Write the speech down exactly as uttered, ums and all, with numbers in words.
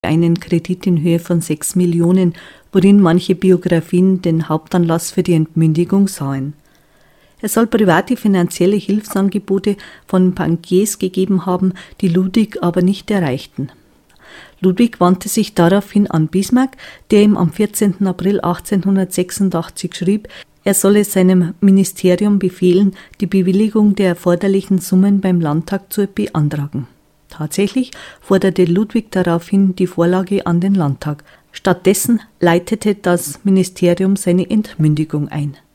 einen Kredit in Höhe von sechs Millionen, worin manche Biografien den Hauptanlass für die Entmündigung sahen. Er soll private finanzielle Hilfsangebote von Bankiers gegeben haben, die Ludwig aber nicht erreichten. Ludwig wandte sich daraufhin an Bismarck, der ihm am vierzehnten April achtzehnhundertsechsundachtzig schrieb, er solle seinem Ministerium befehlen, die Bewilligung der erforderlichen Summen beim Landtag zu beantragen. Tatsächlich forderte Ludwig daraufhin die Vorlage an den Landtag. Stattdessen leitete das Ministerium seine Entmündigung ein.